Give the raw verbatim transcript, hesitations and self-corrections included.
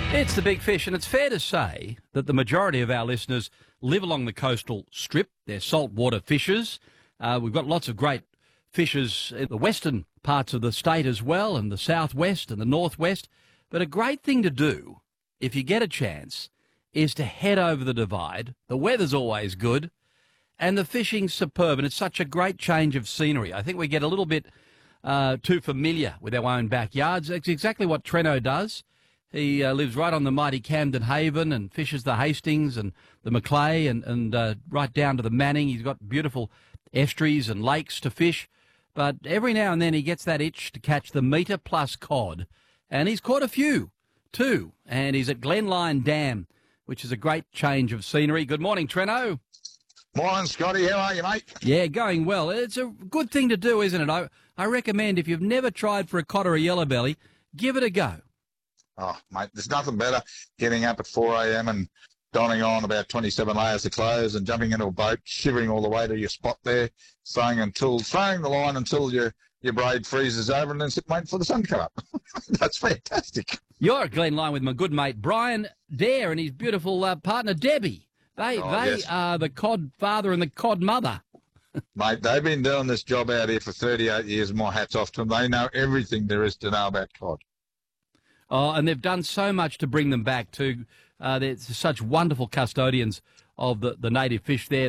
It's The Big Fish, and it's fair to say that the majority of our listeners live along the coastal strip. They're saltwater fishers. Uh, we've got lots of great fishers in the western parts of the state as well, and the southwest and the northwest. But a great thing to do, if you get a chance, is to head over the Divide. The weather's always good, and the fishing's superb, and it's such a great change of scenery. I think we get a little bit uh, too familiar with our own backyards. It's exactly what Treno does. He uh, lives right on the mighty Camden Haven and fishes the Hastings and the Macleay and, and uh, right down to the Manning. He's got beautiful estuaries and lakes to fish. But every now and then he gets that itch to catch the metre plus cod. And he's caught a few, too. And he's at Glenline Dam, which is a great change of scenery. Good morning, Treno. Morning, Scotty. How are you, mate? Yeah, going well. It's a good thing to do, isn't it? I, I recommend if you've never tried for a cod or a yellow belly, give it a go. Oh, mate, there's nothing better getting up at four a.m. and donning on about twenty-seven layers of clothes and jumping into a boat, shivering all the way to your spot there, throwing until throwing the line until your your braid freezes over, and then sit waiting for the sun to come up. That's fantastic. You're at Glenline with my good mate Brian Dare and his beautiful uh, partner Debbie. They Oh, they yes. are the cod father and the cod mother. Mate, they've been doing this job out here for thirty-eight years, and my hat's off to them. They know everything there is to know about cod. Oh, and they've done so much to bring them back too. Uh, they're such wonderful custodians of the, the native fish there.